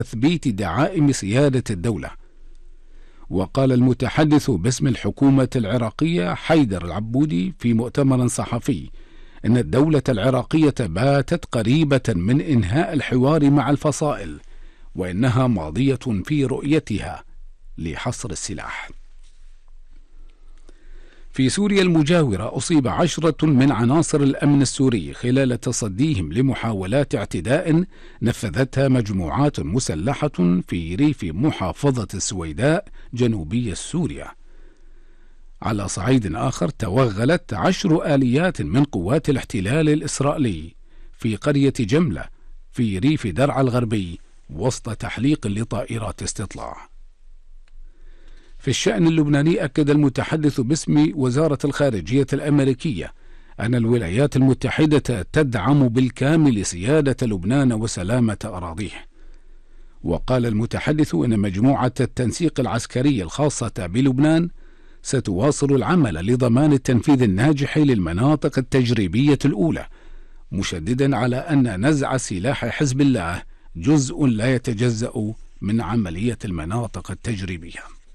تثبيت دعائم سيادة الدولة. وقال المتحدث باسم الحكومة العراقية حيدر العبودي في مؤتمر صحفي إن الدولة العراقية باتت قريبة من إنهاء الحوار مع الفصائل، وإنها ماضية في رؤيتها لحصر السلاح. في سوريا المجاورة أصيب 10 من عناصر الأمن السوري خلال تصديهم لمحاولات اعتداء نفذتها مجموعات مسلحة في ريف محافظة السويداء جنوبي سوريا. على صعيد آخر، توغلت 10 آليات من قوات الاحتلال الإسرائيلي في قرية جملة في ريف درعا الغربي وسط تحليق لطائرات استطلاع. في الشأن اللبناني، أكد المتحدث باسم وزارة الخارجية الأمريكية أن الولايات المتحدة تدعم بالكامل سيادة لبنان وسلامة أراضيه. وقال المتحدث إن مجموعة التنسيق العسكري الخاصة بلبنان ستواصل العمل لضمان التنفيذ الناجح للمناطق التجريبية الأولى، مشددا على أن نزع سلاح حزب الله جزء لا يتجزأ من عملية المناطق التجريبية.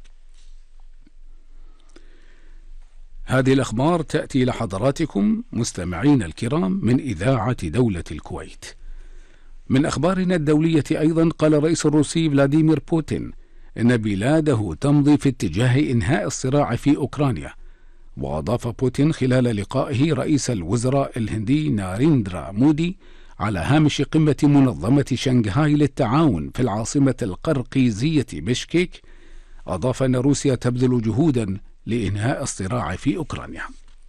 هذه الأخبار تأتي لحضراتكم مستمعين الكرام من إذاعة دولة الكويت. من أخبارنا الدولية أيضا، قال الرئيس الروسي فلاديمير بوتين إن بلاده تمضي في اتجاه إنهاء الصراع في أوكرانيا. وأضاف بوتين خلال لقائه رئيس الوزراء الهندي ناريندرا مودي على هامش قمة منظمة شنغهاي للتعاون في العاصمة القرقيزية بشكيك، أضاف أن روسيا تبذل جهودا لإنهاء الصراع في أوكرانيا.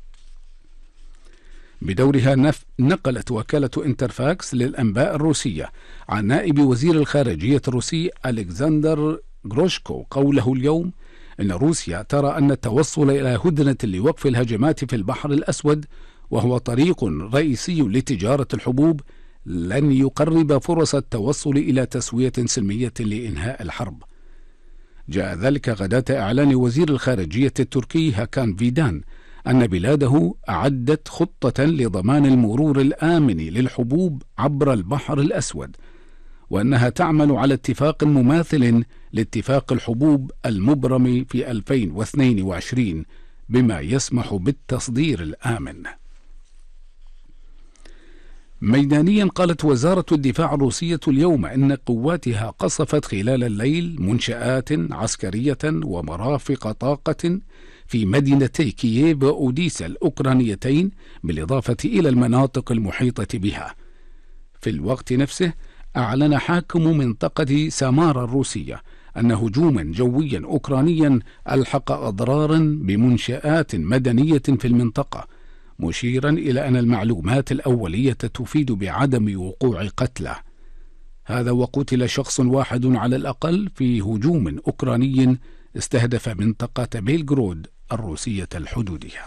بدورها نقلت وكالة انترفاكس للأنباء الروسية عن نائب وزير الخارجية الروسي ألكسندر غروشكو قوله اليوم إن روسيا ترى أن التوصل إلى هدنة لوقف الهجمات في البحر الأسود، وهو طريق رئيسي لتجارة الحبوب، لن يقرب فرص التوصل إلى تسوية سلمية لإنهاء الحرب. جاء ذلك غداة إعلان وزير الخارجية التركي هاكان فيدان أن بلاده أعدت خطة لضمان المرور الآمن للحبوب عبر البحر الأسود، وأنها تعمل على اتفاق مماثل لاتفاق الحبوب المبرم في 2022 بما يسمح بالتصدير الآمن. ميدانيا، قالت وزارة الدفاع الروسية اليوم إن قواتها قصفت خلال الليل منشآت عسكرية ومرافق طاقة في مدينتي كييف وأوديسا الأوكرانيتين، بالإضافة إلى المناطق المحيطة بها. في الوقت نفسه، أعلن حاكم منطقة سامارا الروسية أن هجوما جويا أوكرانيا ألحق أضرارا بمنشآت مدنية في المنطقة، مشيرا إلى أن المعلومات الأولية تفيد بعدم وقوع قتلى. هذا وقتل شخص واحد على الأقل في هجوم أوكراني استهدف منطقة بيلغرود الروسية الحدودية.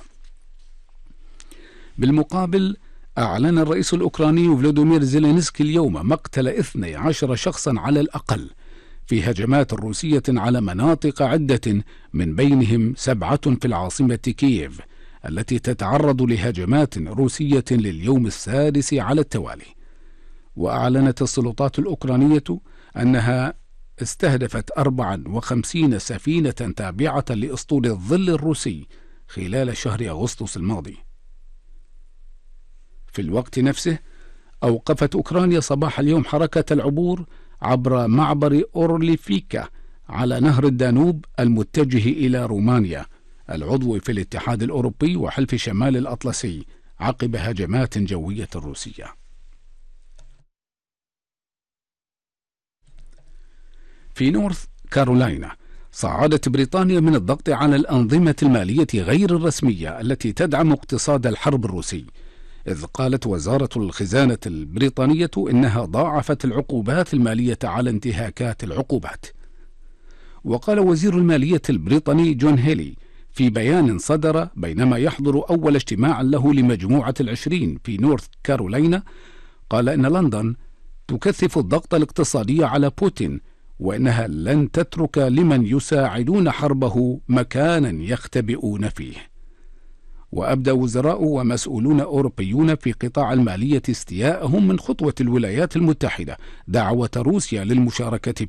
بالمقابل، أعلن الرئيس الأوكراني فلوديمير زيلينسكي اليوم مقتل 12 شخصا على الأقل في هجمات روسية على مناطق عدة، من بينهم 7 في العاصمة كييف التي تتعرض لهجمات روسية لليوم السادس على التوالي. وأعلنت السلطات الأوكرانية أنها استهدفت 54 سفينة تابعة لأسطول الظل الروسي خلال شهر أغسطس الماضي. في الوقت نفسه، أوقفت أوكرانيا صباح اليوم حركة العبور عبر معبر أورليفيكا على نهر الدانوب المتجه إلى رومانيا العضو في الاتحاد الأوروبي وحلف شمال الأطلسي عقب هجمات جوية روسية. في نورث كارولاينا، صعدت بريطانيا من الضغط على الأنظمة المالية غير الرسمية التي تدعم اقتصاد الحرب الروسي، إذ قالت وزارة الخزانة البريطانية إنها ضاعفت العقوبات المالية على انتهاكات العقوبات. وقال وزير المالية البريطاني جون هيلي في بيان صدر بينما يحضر أول اجتماع له لمجموعة 20 في نورث كارولاينا، قال إن لندن تكثف الضغط الاقتصادي على بوتين، وإنها لن تترك لمن يساعدون حربه مكانا يختبئون فيه. وأبدى وزراء ومسؤولون أوروبيون في قطاع المالية استياءهم من خطوة الولايات المتحدة دعوة روسيا للمشاركة